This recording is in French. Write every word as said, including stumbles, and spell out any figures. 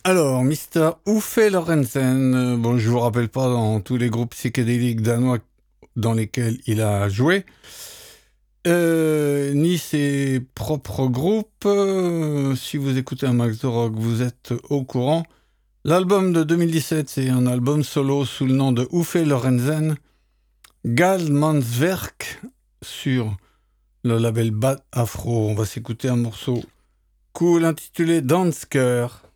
Alors, mister Uffe Lorenzen, euh, bon, je vous rappelle pas dans tous les groupes psychédéliques danois dans lesquels il a joué, euh, ni ses propres groupes. Euh, si vous écoutez un Max de Rock, vous êtes au courant. L'album de deux mille dix-sept, c'est un album solo sous le nom de Uffe Lorenzen, Galmanswerk, sur le label Bad Afro. On va s'écouter un morceau cool intitulé Dansker.